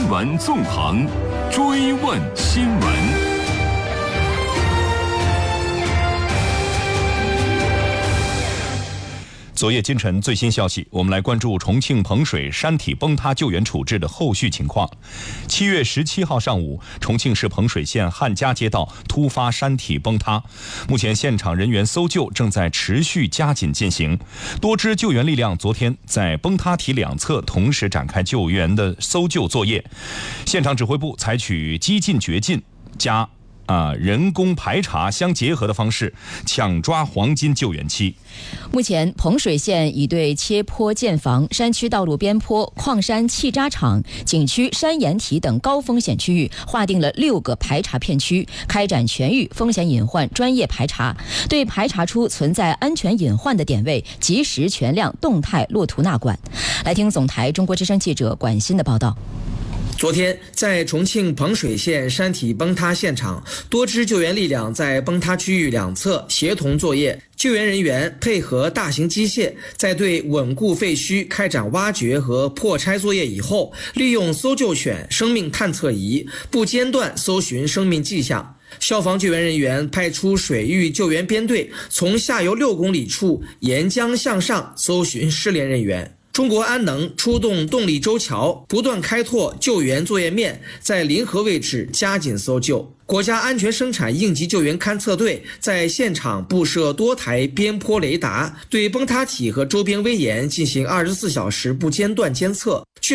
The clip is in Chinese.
新闻纵横，追问新闻。 昨夜今晨最新消息，我们来关注重庆彭水山体崩塌救援处置的后续情况。7月17号上午，重庆市彭水县汉家街道突发山体崩塌，目前现场人员搜救正在持续加紧进行。多支救援力量昨天在崩塌体两侧同时展开救援的搜救作业，现场指挥部采取激进掘进加人工排查相结合的方式，抢抓黄金救援期。 目前，彭水县已对切坡建房、山区道路边坡、矿山气渣厂、景区山岩体等高风险区域划定了6个排查片区，开展全域风险隐患专业排查，对排查出存在安全隐患的点位，及时全量动态落图纳管。来听总台中国之声记者管欣的报道。 昨天，在重庆彭水县山体崩塌现场，多支救援力量在崩塌区域两侧协同作业。救援人员配合大型机械，在对稳固废墟开展挖掘和破拆作业以后，利用搜救犬、生命探测仪不间断搜寻生命迹象。消防救援人员派出水域救援编队，从下游6公里处沿江向上搜寻失联人员。中国安能出动动力舟桥，不断开拓救援作业面，在临河位置加紧搜救。国家安全生产应急救援勘测队在现场布设多台边坡雷达，对崩塌体和周边危岩进行24小时不间断监测。